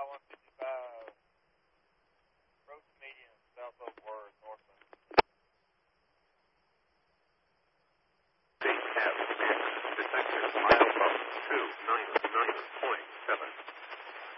155, approach median, south of word, northbound. They have detected Alpha 299.